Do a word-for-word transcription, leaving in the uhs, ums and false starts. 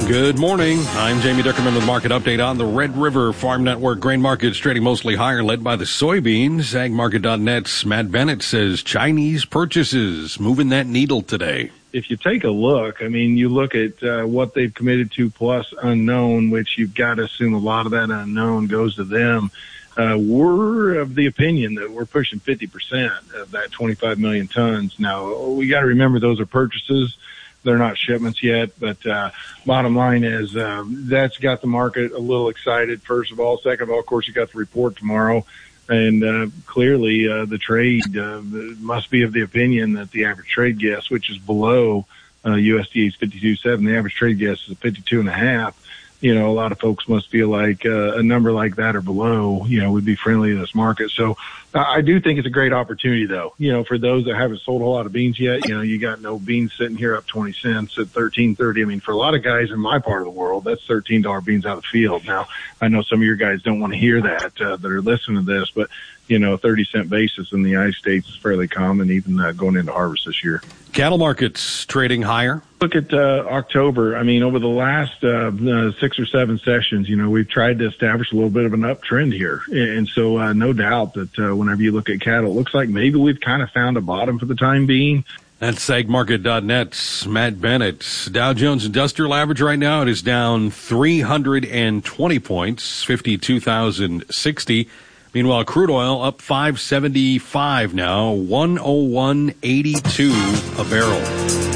Good morning. I'm Jamie Dickerman with Market Update on the Red River Farm Network. Grain markets trading mostly higher, led by the soybeans. Ag Market dot net's Matt Bennett says Chinese purchases moving that needle today. If you take a look, I mean, you look at uh, what they've committed to plus unknown, which you've got to assume a lot of that unknown goes to them. Uh, we're of the opinion that we're pushing fifty percent of that twenty-five million tons. Now, we got to remember those are purchases. They're not shipments yet, but uh, bottom line is uh, that's got the market a little excited, first of all. Second of all, of course, you got the report tomorrow. And uh, clearly uh, the trade uh, must be of the opinion that the average trade guess, which is below uh, U S D A's fifty-two point seven, the average trade guess is fifty-two and a half. You know, a lot of folks must feel like uh, a number like that or below, you know, would be friendly to this market. So uh, I do think it's a great opportunity, though, you know, for those that haven't sold a whole lot of beans yet. You know, you got no beans sitting here up twenty cents at thirteen thirty. I mean, for a lot of guys in my part of the world, that's thirteen dollar beans out of the field. Now, I know some of your guys don't want to hear that uh, that are listening to this, but, you know, thirty cent basis in the United States is fairly common, even uh, going into harvest this year. Cattle markets trading higher. Look at uh, October. I mean, over the last uh, uh, six or seven sessions, you know, we've tried to establish a little bit of an uptrend here. And so uh, no doubt that uh, whenever you look at cattle, it looks like maybe we've kind of found a bottom for the time being. That's Ag Market dot net's Matt Bennett. Dow Jones Industrial Average right now, it is down three hundred twenty points, fifty-two thousand sixty. Meanwhile, crude oil up five seventy-five now, one oh one eighty-two a barrel.